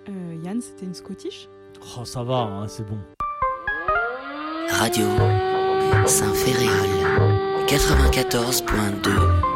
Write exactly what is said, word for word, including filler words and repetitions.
Euh, Yann, c'était une Scottish ? Oh, ça va, hein, c'est bon. Radio Saint-Féréol quatre-vingt-quatorze point deux